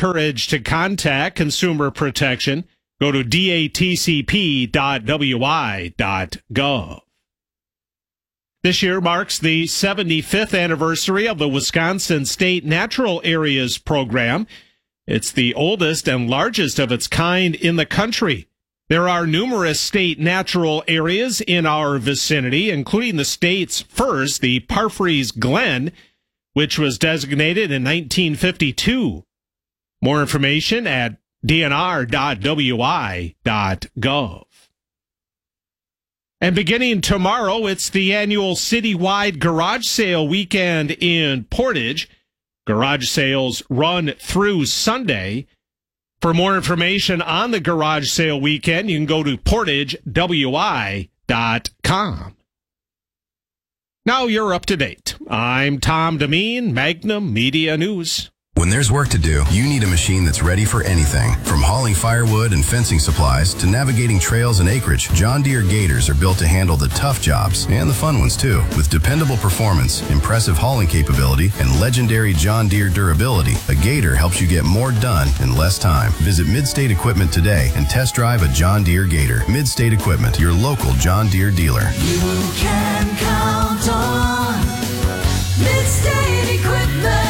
encouraged to contact Consumer Protection. Go to datcp.wi.gov. This year marks the 75th anniversary of the Wisconsin State Natural Areas Program. It's the oldest and largest of its kind in the country. There are numerous state natural areas in our vicinity, including the state's first, the Parfrey's Glen, which was designated in 1952. More information at dnr.wi.gov. And beginning tomorrow, it's the annual citywide garage sale weekend in Portage. Garage sales run through Sunday. For more information on the garage sale weekend, you can go to portagewi.com. Now you're up to date. I'm Tom Demeen, Magnum Media News. When there's work to do, you need a machine that's ready for anything. From hauling firewood and fencing supplies to navigating trails and acreage, John Deere Gators are built to handle the tough jobs and the fun ones too. With dependable performance, impressive hauling capability, and legendary John Deere durability, a Gator helps you get more done in less time. Visit Midstate Equipment today and test drive a John Deere Gator. Midstate Equipment, your local John Deere dealer. You can count on Midstate Equipment.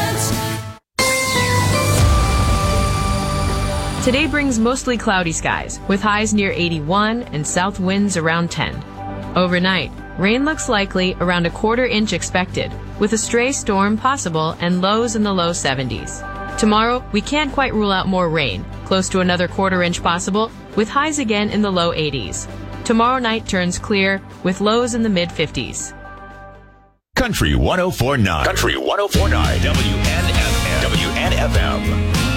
Today brings mostly cloudy skies, with highs near 81 and south winds around 10. Overnight, rain looks likely, around a quarter-inch expected, with a stray storm possible and lows in the low 70s. Tomorrow, we can't quite rule out more rain, close to another quarter-inch possible, with highs again in the low 80s. Tomorrow night turns clear, with lows in the mid-50s. Country 104.9. Country 104.9. WNFM. WNFM.